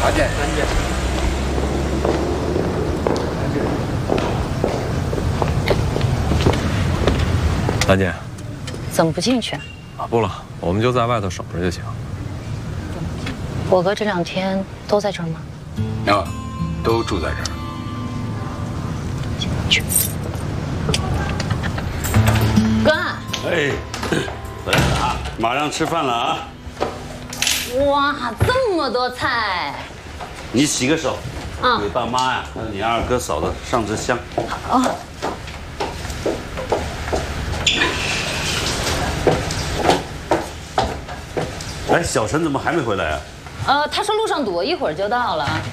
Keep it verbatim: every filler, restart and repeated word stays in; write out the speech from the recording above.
安姐， 安姐。 兰姐， 怎么不进去啊？ 啊，不了，我们就在外头守着就行。 我哥这两天都在这儿吗？ 啊，都住在这儿。 去。哥， 哎，回来了啊！马上吃饭了啊！ 哇，这么多菜！ 你洗个手， 啊， 给爸妈呀，还有你二哥嫂子上支香。 哦。 哎，小陈怎么还没回来啊？ 呃，他说路上堵，一会儿就到了。